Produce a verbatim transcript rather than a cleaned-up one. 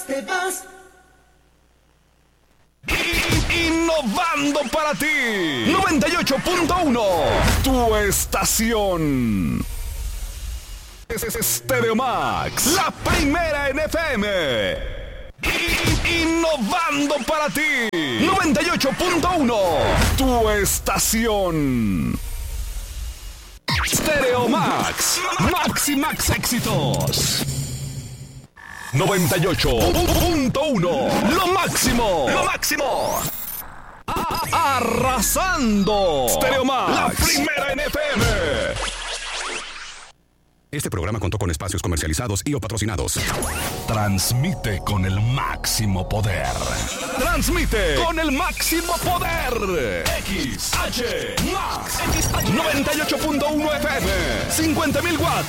te vas. Innovando para ti. noventa y ocho punto uno. Tu estación. Es Stereo Max. La primera en F M. Innovando para ti. noventa y ocho punto uno. Tu estación. Stereo Max. Max y Max éxitos. noventa y ocho punto uno. Lo máximo. Lo máximo. A- arrasando. Stereo Max. La primera en F M. Este programa contó con espacios comercializados y o patrocinados. Transmite con el máximo poder. Transmite con el máximo poder. X H Max. noventa y ocho punto uno F M. cincuenta mil watts